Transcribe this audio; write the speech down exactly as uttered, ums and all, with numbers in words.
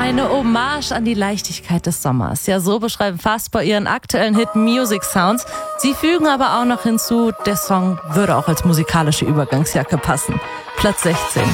Eine Hommage an die Leichtigkeit des Sommers. Ja, so beschreiben Fassbar ihren aktuellen Hit Music Sounds. Sie fügen aber auch noch hinzu, der Song würde auch als musikalische Übergangsjacke passen. Platz sechzehn.